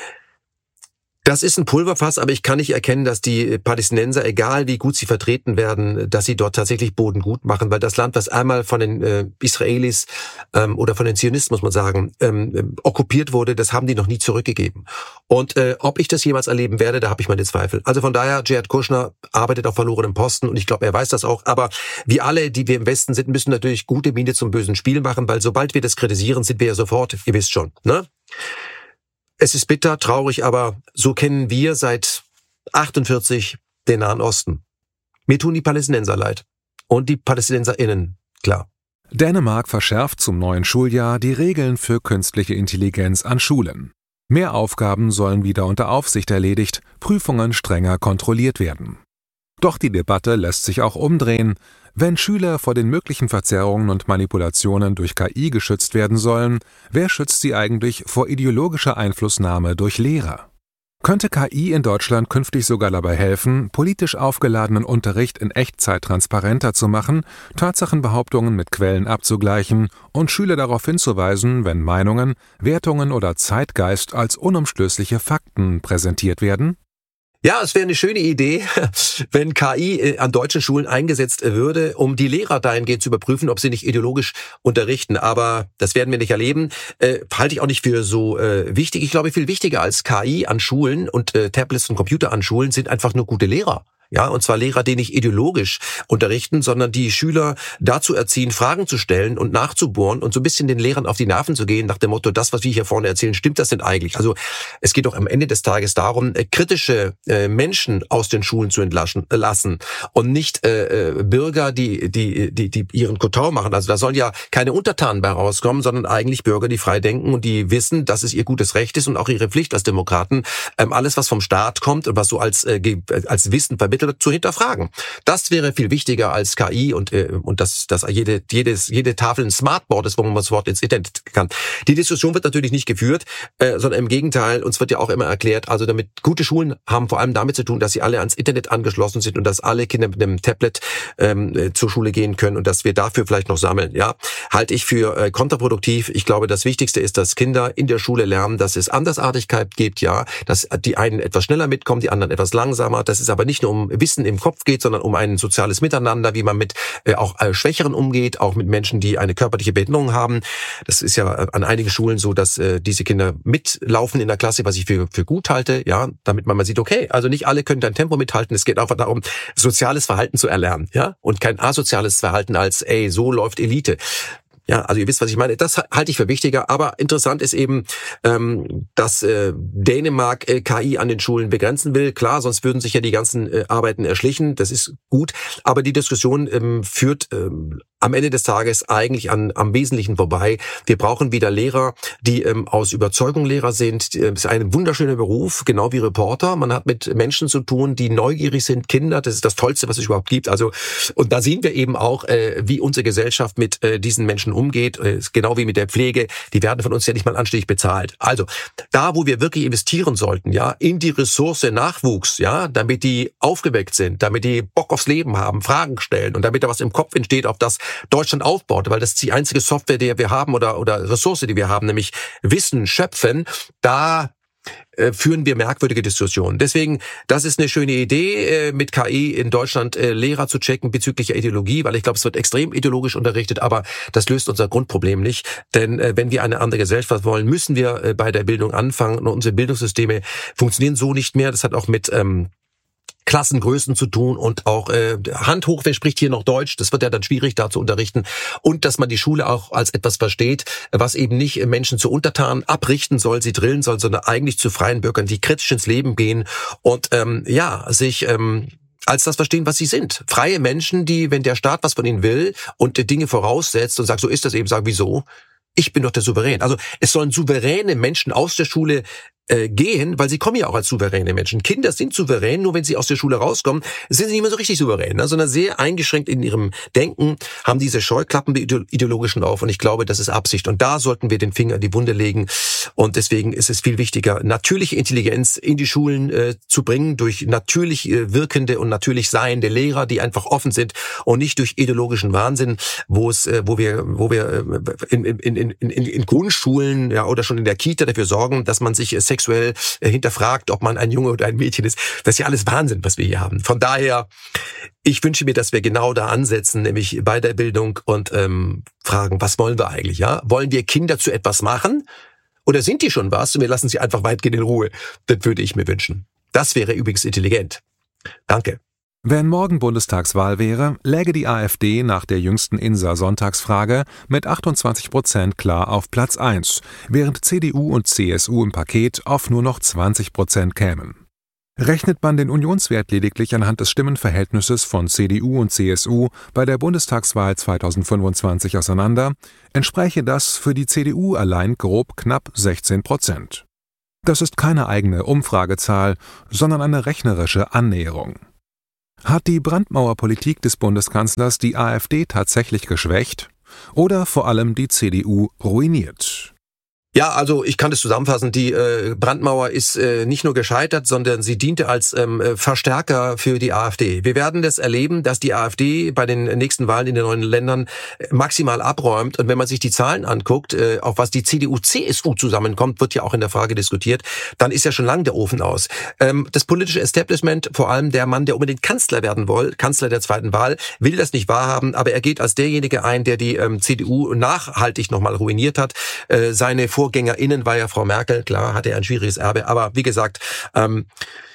das ist ein Pulverfass, aber ich kann nicht erkennen, dass die Palästinenser, egal wie gut sie vertreten werden, dass sie dort tatsächlich Boden gut machen, weil das Land, was einmal von den äh, Israelis ähm, oder von den Zionisten, muss man sagen, ähm, okkupiert wurde, das haben die noch nie zurückgegeben. Und äh, ob ich das jemals erleben werde, da habe ich meine Zweifel. Also von daher, Jared Kushner arbeitet auf verlorenem Posten und ich glaube, er weiß das auch. Aber wir alle, die wir im Westen sind, müssen natürlich gute Miene zum bösen Spiel machen, weil sobald wir das kritisieren, sind wir ja sofort, ihr wisst schon, ne? Es ist bitter, traurig, aber so kennen wir seit achtundvierzig den Nahen Osten. Mir tun die Palästinenser leid. Und die PalästinenserInnen, klar. Dänemark verschärft zum neuen Schuljahr die Regeln für künstliche Intelligenz an Schulen. Mehr Aufgaben sollen wieder unter Aufsicht erledigt, Prüfungen strenger kontrolliert werden. Doch die Debatte lässt sich auch umdrehen. Wenn Schüler vor den möglichen Verzerrungen und Manipulationen durch K I geschützt werden sollen, wer schützt sie eigentlich vor ideologischer Einflussnahme durch Lehrer? Könnte K I in Deutschland künftig sogar dabei helfen, politisch aufgeladenen Unterricht in Echtzeit transparenter zu machen, Tatsachenbehauptungen mit Quellen abzugleichen und Schüler darauf hinzuweisen, wenn Meinungen, Wertungen oder Zeitgeist als unumstößliche Fakten präsentiert werden? Ja, es wäre eine schöne Idee, wenn K I an deutschen Schulen eingesetzt würde, um die Lehrer dahingehend zu überprüfen, ob sie nicht ideologisch unterrichten. Aber das werden wir nicht erleben. Äh, halte ich auch nicht für so äh, wichtig. Ich glaube, viel wichtiger als K I an Schulen und äh, Tablets und Computer an Schulen sind einfach nur gute Lehrer. Ja, und zwar Lehrer, die nicht ideologisch unterrichten, sondern die Schüler dazu erziehen, Fragen zu stellen und nachzubohren und so ein bisschen den Lehrern auf die Nerven zu gehen, nach dem Motto, das, was wir hier vorne erzählen, stimmt das denn eigentlich? Also es geht doch am Ende des Tages darum, kritische äh, Menschen aus den Schulen zu entlassen lassen und nicht äh, äh, Bürger, die die die die ihren Kotau machen. Also da sollen ja keine Untertanen bei rauskommen, sondern eigentlich Bürger, die frei denken und die wissen, dass es ihr gutes Recht ist und auch ihre Pflicht als Demokraten, ähm, alles, was vom Staat kommt und was so als äh, als Wissen vermittelt, zu hinterfragen. Das wäre viel wichtiger als K I und äh, und dass dass jede jedes jede Tafel ein Smartboard ist, wo man das Wort ins Internet kann. Die Diskussion wird natürlich nicht geführt, äh, sondern im Gegenteil, uns wird ja auch immer erklärt, also damit gute Schulen haben vor allem damit zu tun, dass sie alle ans Internet angeschlossen sind und dass alle Kinder mit einem Tablet ähm, zur Schule gehen können und dass wir dafür vielleicht noch sammeln. Ja, halte ich für äh, kontraproduktiv. Ich glaube, das Wichtigste ist, dass Kinder in der Schule lernen, dass es Andersartigkeit gibt, ja, dass die einen etwas schneller mitkommen, die anderen etwas langsamer. Das ist aber nicht nur um Wissen im Kopf geht, sondern um ein soziales Miteinander, wie man mit äh, auch äh, Schwächeren umgeht, auch mit Menschen, die eine körperliche Behinderung haben. Das ist ja an einigen Schulen so, dass äh, diese Kinder mitlaufen in der Klasse, was ich für, für gut halte, ja, damit man mal sieht, okay, also nicht alle können dein Tempo mithalten. Es geht einfach darum, soziales Verhalten zu erlernen, ja, und kein asoziales Verhalten als, ey, so läuft Elite. Ja, also ihr wisst, was ich meine. Das halte ich für wichtiger. Aber interessant ist eben, ähm, dass äh, Dänemark äh, K I an den Schulen begrenzen will. Klar, sonst würden sich ja die ganzen äh, Arbeiten erschlichen. Das ist gut. Aber die Diskussion ähm, führt ähm, am Ende des Tages eigentlich an am Wesentlichen vorbei. Wir brauchen wieder Lehrer, die ähm, aus Überzeugung Lehrer sind. Es ist ein wunderschöner Beruf, genau wie Reporter. Man hat mit Menschen zu tun, die neugierig sind, Kinder. Das ist das Tollste, was es überhaupt gibt. Also und da sehen wir eben auch, äh, wie unsere Gesellschaft mit äh, diesen Menschen umgeht. Äh, genau wie mit der Pflege. Die werden von uns ja nicht mal anständig bezahlt. Also da, wo wir wirklich investieren sollten, ja, in die Ressource Nachwuchs, ja, damit die aufgeweckt sind, damit die Bock aufs Leben haben, Fragen stellen und damit da was im Kopf entsteht, auf das Deutschland aufbaut, weil das ist die einzige Software, die wir haben oder oder Ressource, die wir haben, nämlich Wissen schöpfen, da äh, führen wir merkwürdige Diskussionen. Deswegen, das ist eine schöne Idee, äh, mit K I in Deutschland äh, Lehrer zu checken bezüglich der Ideologie, weil ich glaube, es wird extrem ideologisch unterrichtet, aber das löst unser Grundproblem nicht. Denn äh, wenn wir eine andere Gesellschaft wollen, müssen wir äh, bei der Bildung anfangen und unsere Bildungssysteme funktionieren so nicht mehr. Das hat auch mit ähm, Klassengrößen zu tun und auch äh, Hand hoch, wer spricht hier noch Deutsch? Das wird ja dann schwierig, da zu unterrichten. Und dass man die Schule auch als etwas versteht, was eben nicht Menschen zu Untertanen abrichten soll, sie drillen soll, sondern eigentlich zu freien Bürgern, die kritisch ins Leben gehen und ähm, ja, sich ähm, als das verstehen, was sie sind. Freie Menschen, die, wenn der Staat was von ihnen will und die Dinge voraussetzt und sagt, so ist das eben, sagen, wieso? Ich bin doch der Souverän. Also es sollen souveräne Menschen aus der Schule äh, gehen, weil sie kommen ja auch als souveräne Menschen. Kinder sind souverän, nur wenn sie aus der Schule rauskommen, sind sie nicht mehr so richtig souverän, ne, sondern sehr eingeschränkt in ihrem Denken, haben diese Scheuklappen, die ideologischen auf und ich glaube, das ist Absicht. Und da sollten wir den Finger in die Wunde legen und deswegen ist es viel wichtiger, natürliche Intelligenz in die Schulen äh, zu bringen, durch natürlich äh, wirkende und natürlich seiende Lehrer, die einfach offen sind und nicht durch ideologischen Wahnsinn, wo es, äh, wo wir, wo wir äh, in, in, in, in, in Grundschulen ja oder schon in der Kita dafür sorgen, dass man sich äh, sexuell äh, hinterfragt, ob man ein Junge oder ein Mädchen ist. Das ist ja alles Wahnsinn, was wir hier haben. Von daher, ich wünsche mir, dass wir genau da ansetzen, nämlich bei der Bildung und ähm, fragen, was wollen wir eigentlich? Ja, wollen wir Kinder zu etwas machen? Oder sind die schon was und wir lassen sie einfach weitgehend in Ruhe? Das würde ich mir wünschen. Das wäre übrigens intelligent. Danke. Wenn morgen Bundestagswahl wäre, läge die AfD nach der jüngsten I N S A-Sonntagsfrage mit achtundzwanzig Prozent klar auf Platz eins, während C D U und C S U im Paket auf nur noch zwanzig Prozent kämen. Rechnet man den Unionswert lediglich anhand des Stimmenverhältnisses von C D U und C S U bei der Bundestagswahl zweitausendfünfundzwanzig auseinander, entspräche das für die C D U allein grob knapp sechzehn Prozent. Das ist keine eigene Umfragezahl, sondern eine rechnerische Annäherung. Hat die Brandmauerpolitik des Bundeskanzlers die AfD tatsächlich geschwächt oder vor allem die C D U ruiniert? Ja, also ich kann das zusammenfassen. Die äh, Brandmauer ist äh, nicht nur gescheitert, sondern sie diente als ähm, Verstärker für die AfD. Wir werden das erleben, dass die AfD bei den nächsten Wahlen in den neuen Ländern maximal abräumt. Und wenn man sich die Zahlen anguckt, äh, auf was die C D U, C S U zusammenkommt, wird ja auch in der Frage diskutiert, dann ist ja schon lange der Ofen aus. Ähm, das politische Establishment, vor allem der Mann, der unbedingt Kanzler werden will, Kanzler der zweiten Wahl, will das nicht wahrhaben, aber er geht als derjenige ein, der die ähm, C D U nachhaltig nochmal ruiniert hat. Äh, seine Vor VorgängerInnen war ja Frau Merkel, klar, hatte er ein schwieriges Erbe, aber wie gesagt, ähm,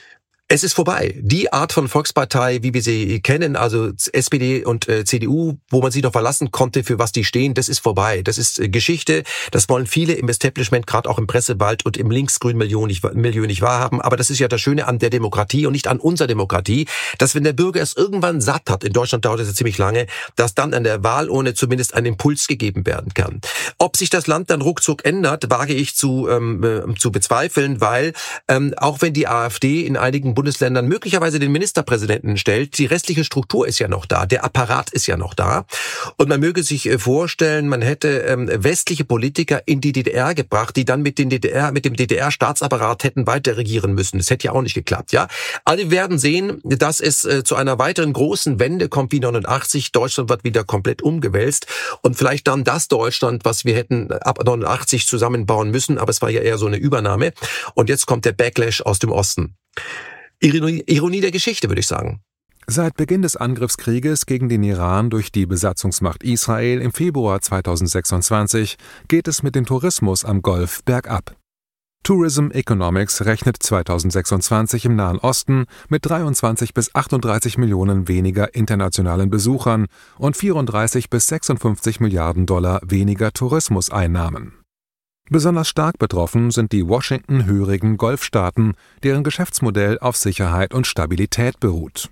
es ist vorbei. Die Art von Volkspartei, wie wir sie kennen, also S P D und äh, C D U, wo man sich noch verlassen konnte, für was die stehen, das ist vorbei. Das ist äh, Geschichte. Das wollen viele im Establishment, gerade auch im Pressewald und im linksgrünen Milieu nicht, Milieu nicht wahrhaben. Aber das ist ja das Schöne an der Demokratie und nicht an unserer Demokratie, dass wenn der Bürger es irgendwann satt hat, in Deutschland dauert es ja ziemlich lange, dass dann an der Wahlurne zumindest ein Impuls gegeben werden kann. Ob sich das Land dann ruckzuck ändert, wage ich zu, ähm, äh, zu bezweifeln, weil ähm, auch wenn die AfD in einigen Bundesländern möglicherweise den Ministerpräsidenten stellt, die restliche Struktur ist ja noch da, der Apparat ist ja noch da. Und man möge sich vorstellen, man hätte ähm, westliche Politiker in die D D R gebracht, die dann mit, den D D R, mit dem D D R-Staatsapparat hätten weiter regieren müssen. Das hätte ja auch nicht geklappt, ja. Also wir werden sehen, dass es äh, zu einer weiteren großen Wende kommt wie neunundachtzig. Deutschland wird wieder komplett umgewälzt und vielleicht dann das Deutschland, was wir hätten ab neunundachtzig zusammenbauen müssen, aber es war ja eher so eine Übernahme. Und jetzt kommt der Backlash aus dem Osten. Ironie, Ironie der Geschichte, würde ich sagen. Seit Beginn des Angriffskrieges gegen den Iran durch die Besatzungsmacht Israel im Februar zweitausendsechsundzwanzig geht es mit dem Tourismus am Golf bergab. Tourism Economics rechnet zweitausendsechsundzwanzig im Nahen Osten mit dreiundzwanzig bis achtunddreißig Millionen weniger internationalen Besuchern und vierunddreißig bis sechsundfünfzig Milliarden Dollar weniger Tourismuseinnahmen. Besonders stark betroffen sind die Washington-hörigen Golfstaaten, deren Geschäftsmodell auf Sicherheit und Stabilität beruht.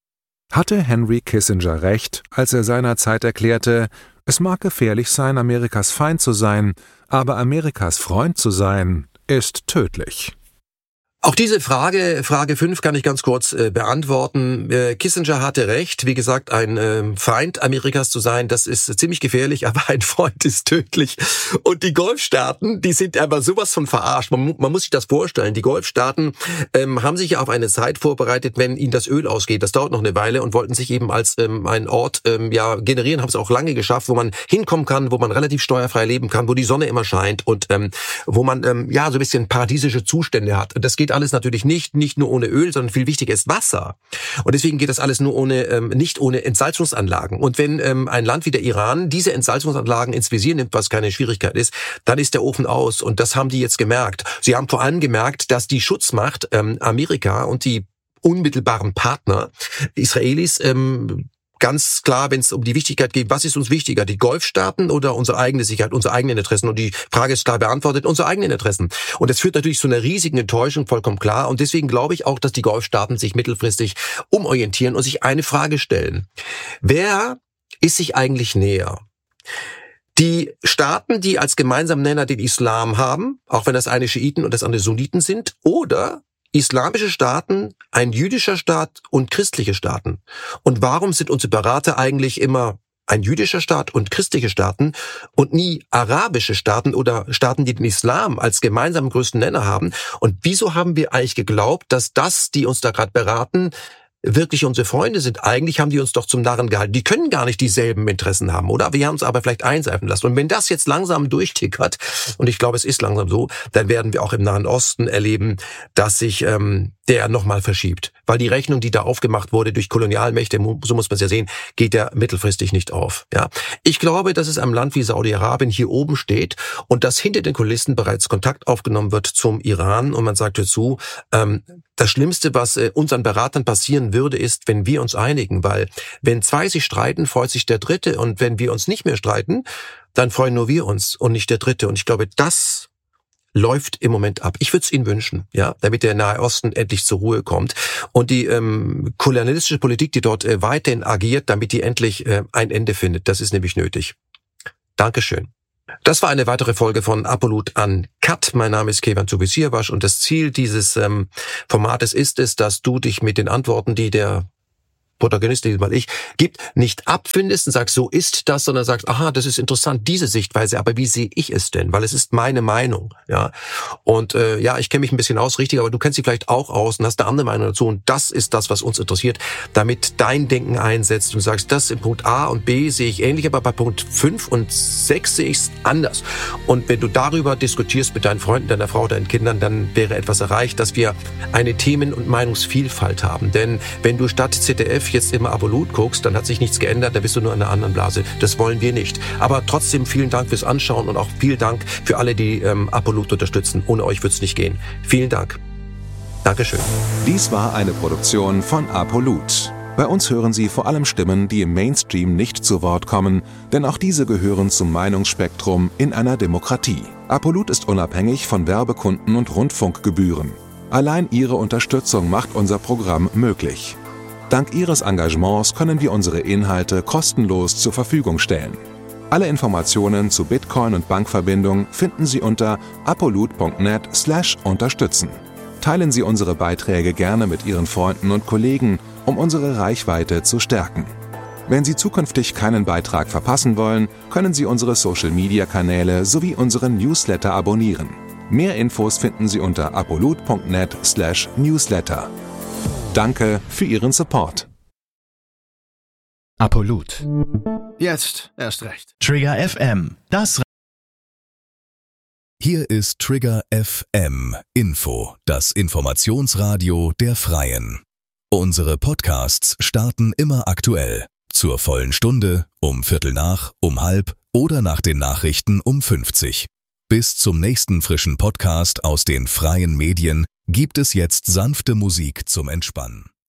Hatte Henry Kissinger recht, als er seinerzeit erklärte, es mag gefährlich sein, Amerikas Feind zu sein, aber Amerikas Freund zu sein, ist tödlich? Auch diese Frage, Frage fünf, kann ich ganz kurz äh, beantworten. Äh, Kissinger hatte recht, wie gesagt, ein äh, Feind Amerikas zu sein, das ist ziemlich gefährlich, aber ein Freund ist tödlich. Und die Golfstaaten, die sind aber sowas von verarscht. Man, man muss sich das vorstellen. Die Golfstaaten ähm, haben sich ja auf eine Zeit vorbereitet, wenn ihnen das Öl ausgeht. Das dauert noch eine Weile und wollten sich eben als ähm, einen Ort ähm, ja generieren, haben es auch lange geschafft, wo man hinkommen kann, wo man relativ steuerfrei leben kann, wo die Sonne immer scheint und ähm, wo man ähm, ja so ein bisschen paradiesische Zustände hat. Das geht alles natürlich nicht, nicht nur ohne Öl, sondern viel wichtiger ist Wasser. Und deswegen geht das alles nur ohne, ähm, nicht ohne Entsalzungsanlagen. Und wenn ähm, ein Land wie der Iran diese Entsalzungsanlagen ins Visier nimmt, was keine Schwierigkeit ist, dann ist der Ofen aus. Und das haben die jetzt gemerkt. Sie haben vor allem gemerkt, dass die Schutzmacht ähm, Amerika und die unmittelbaren Partner Israelis ähm, ganz klar, wenn es um die Wichtigkeit geht, was ist uns wichtiger, die Golfstaaten oder unsere eigene Sicherheit, unsere eigenen Interessen? Und die Frage ist klar beantwortet, unsere eigenen Interessen. Und das führt natürlich zu einer riesigen Enttäuschung, vollkommen klar. Und deswegen glaube ich auch, dass die Golfstaaten sich mittelfristig umorientieren und sich eine Frage stellen. Wer ist sich eigentlich näher? Die Staaten, die als gemeinsamen Nenner den Islam haben, auch wenn das eine Schiiten und das andere Sunniten sind, oder islamische Staaten, ein jüdischer Staat und christliche Staaten. Und warum sind unsere Berater eigentlich immer ein jüdischer Staat und christliche Staaten und nie arabische Staaten oder Staaten, die den Islam als gemeinsamen größten Nenner haben? Und wieso haben wir eigentlich geglaubt, dass das, die uns da gerade beraten, wirklich unsere Freunde sind? Eigentlich haben die uns doch zum Narren gehalten. Die können gar nicht dieselben Interessen haben, oder? Wir haben uns aber vielleicht einseifen lassen. Und wenn das jetzt langsam durchtickert, und ich glaube, es ist langsam so, dann werden wir auch im Nahen Osten erleben, dass sich ähm, der nochmal verschiebt. Weil die Rechnung, die da aufgemacht wurde durch Kolonialmächte, so muss man es ja sehen, geht ja mittelfristig nicht auf. Ja, ich glaube, dass es einem Land wie Saudi-Arabien hier oben steht und dass hinter den Kulissen bereits Kontakt aufgenommen wird zum Iran und man sagt dazu, ähm, das Schlimmste, was äh, unseren Beratern passieren würde, ist, wenn wir uns einigen, weil wenn zwei sich streiten, freut sich der Dritte und wenn wir uns nicht mehr streiten, dann freuen nur wir uns und nicht der Dritte. Und ich glaube, das läuft im Moment ab. Ich würde es Ihnen wünschen, ja, damit der Nahe Osten endlich zur Ruhe kommt und die ähm, kolonialistische Politik, die dort äh, weiterhin agiert, damit die endlich äh, ein Ende findet. Das ist nämlich nötig. Dankeschön. Das war eine weitere Folge von Apollut Uncut. Mein Name ist Kevan Zubisirwasch und das Ziel dieses ähm, Formates ist es, dass du dich mit den Antworten, die der Protagonist, diesmal ich, gibt, nicht abfindest und sagst, so ist das, sondern sagst, aha, das ist interessant, diese Sichtweise, aber wie sehe ich es denn? Weil es ist meine Meinung, ja. Und äh, ja, ich kenne mich ein bisschen aus, richtig, aber du kennst dich vielleicht auch aus und hast eine andere Meinung dazu und das ist das, was uns interessiert, damit dein Denken einsetzt und sagst, das in Punkt A und B sehe ich ähnlich, aber bei Punkt fünf und sechs sehe ich es anders. Und wenn du darüber diskutierst mit deinen Freunden, deiner Frau, deinen Kindern, dann wäre etwas erreicht, dass wir eine Themen- und Meinungsvielfalt haben. Denn wenn du statt Z D F jetzt immer Apollut guckst, dann hat sich nichts geändert, da bist du nur in einer anderen Blase. Das wollen wir nicht. Aber trotzdem vielen Dank fürs Anschauen und auch vielen Dank für alle, die ähm, Apollut unterstützen. Ohne euch würde es nicht gehen. Vielen Dank. Dankeschön. Dies war eine Produktion von Apollut. Bei uns hören Sie vor allem Stimmen, die im Mainstream nicht zu Wort kommen, denn auch diese gehören zum Meinungsspektrum in einer Demokratie. Apollut ist unabhängig von Werbekunden und Rundfunkgebühren. Allein Ihre Unterstützung macht unser Programm möglich. Dank Ihres Engagements können wir unsere Inhalte kostenlos zur Verfügung stellen. Alle Informationen zu Bitcoin und Bankverbindung finden Sie unter apollut punkt net slash unterstützen. Teilen Sie unsere Beiträge gerne mit Ihren Freunden und Kollegen, um unsere Reichweite zu stärken. Wenn Sie zukünftig keinen Beitrag verpassen wollen, können Sie unsere Social-Media-Kanäle sowie unseren Newsletter abonnieren. Mehr Infos finden Sie unter apollut punkt net slash newsletter. Danke für Ihren Support. Apollut. Jetzt erst recht. Trigger F M. Das Hier ist Trigger F M Info, das Informationsradio der Freien. Unsere Podcasts starten immer aktuell. Zur vollen Stunde, um Viertel nach, um halb oder nach den Nachrichten um fünfzig. Bis zum nächsten frischen Podcast aus den freien Medien gibt es jetzt sanfte Musik zum Entspannen.